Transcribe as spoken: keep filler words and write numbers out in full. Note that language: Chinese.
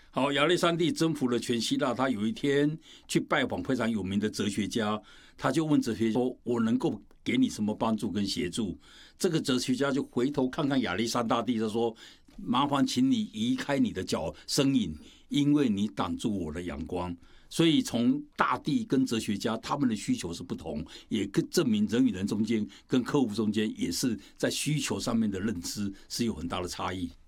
好，亚历山帝征服了全希腊，他有一天去拜访非常有名的哲学家，他就问哲学家说：“我能够给你什么帮助跟协助？”这个哲学家就回头看看亚历山大帝，他说：“麻烦请你移开你的脚身影，因为你挡住我的阳光。”所以从大地跟哲学家他们的需求是不同，也证明人与人中间跟客户中间也是在需求上面的认知是有很大的差异。